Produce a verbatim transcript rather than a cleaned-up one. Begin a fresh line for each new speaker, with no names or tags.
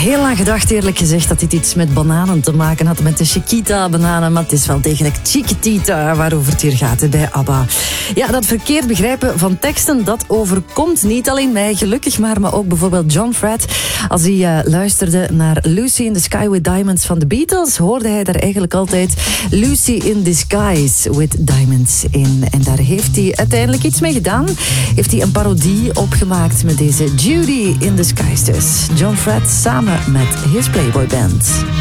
heel lang gedacht, eerlijk gezegd, dat dit iets met bananen te maken had. Met de Chiquita-bananen, maar het is wel degelijk Chiquitita waarover het hier gaat bij ABBA. Ja, dat verkeerd begrijpen van teksten, dat overkomt niet alleen mij, gelukkig maar, maar ook bijvoorbeeld John Fred. Als hij uh, luisterde naar Lucy in the Sky with Diamonds van de Beatles, hoorde hij daar eigenlijk altijd Lucy in Disguise with Diamonds in. En daar heeft hij uiteindelijk iets mee gedaan. Heeft hij een parodie opgemaakt met deze Judy in Disguise dus. John Fred samen met his Playboy Band.